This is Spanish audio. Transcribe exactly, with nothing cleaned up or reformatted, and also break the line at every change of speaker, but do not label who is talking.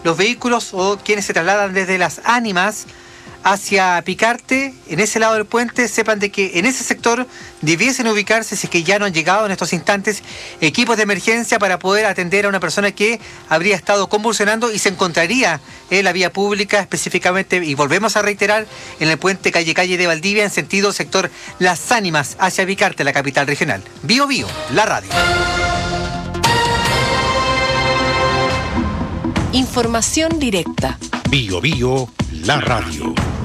los vehículos o quienes se trasladan desde Las Ánimas hacia Picarte, en ese lado del puente, sepan de que en ese sector debiesen ubicarse, si es que ya no han llegado en estos instantes, equipos de emergencia para poder atender a una persona que habría estado convulsionando y se encontraría en la vía pública, específicamente, y volvemos a reiterar, en el puente calle calle de Valdivia, en sentido sector Las Ánimas hacia Picarte, la capital regional. Bio Bio, la radio.
Información directa.
Bio Bio, la radio.